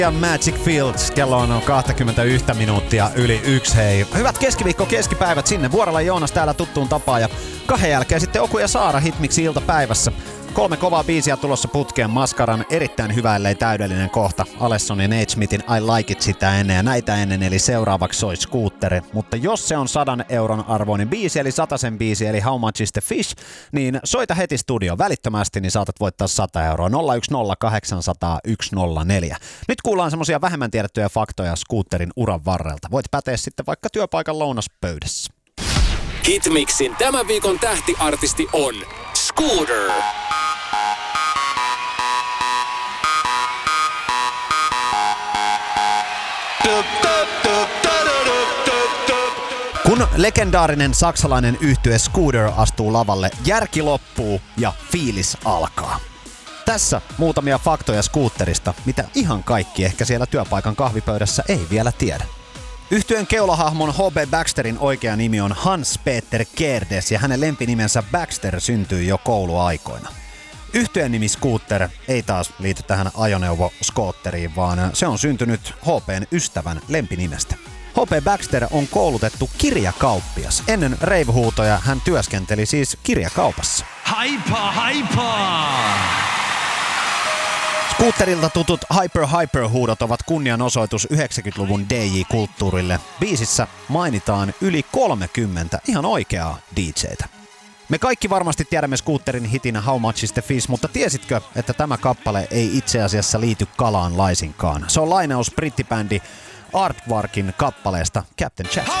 Ja Magic Fields, kello on 21 minuuttia yli 1, hei. Hyvät keskipäivät sinne. Vuorella Joonas täällä tuttuun tapaan ja kahden jälkeen sitten Oku ja Saara hitmiksi iltapäivässä. 3 kovaa biisiä tulossa putkeen. Maskaran erittäin hyvä, ellei täydellinen kohta. Alesson ja Nate Smithin I Like It sitä ennen ja näitä ennen, eli seuraavaksi soi Scooter. Mutta jos se on 100 euron arvoinen biisi, eli 100 biisi, eli How Much is the Fish, niin soita heti studio välittömästi, niin saatat voittaa 100 euroa. 010 800 104. Nyt kuullaan semmosia vähemmän tiedettyjä faktoja Scooterin uran varrelta. Voit päteä sitten vaikka työpaikan lounaspöydässä. Hitmixin tämän viikon tähtiartisti on Scooter. Kun legendaarinen saksalainen yhtye Scooter astuu lavalle, järki loppuu ja fiilis alkaa. Tässä muutamia faktoja Scooterista, mitä ihan kaikki ehkä siellä työpaikan kahvipöydässä ei vielä tiedä. Yhtyeen keulahahmon H.B. Baxterin oikea nimi on Hans-Peter Kerdes ja hänen lempinimensä Baxter syntyi jo kouluaikoina. Yhtyeen nimi Scooter ei taas liity tähän ajoneuvo-skootteriin, vaan se on syntynyt H.P.n ystävän lempinimestä. H.P. Baxter on koulutettu kirjakauppias. Ennen rave-huutoja hän työskenteli siis kirjakaupassa. Scooterilta tutut hyper-huudot ovat kunnianosoitus 90-luvun DJ-kulttuurille. Biisissä mainitaan yli 30 ihan oikeaa DJtä. Me kaikki varmasti tiedämme Scooterin hitin How Much is the Fish, mutta tiesitkö, että tämä kappale ei itse asiassa liity kalaan laisinkaan? Se on lainaus brittibändi Aardvarkin kappaleesta Captain Jack.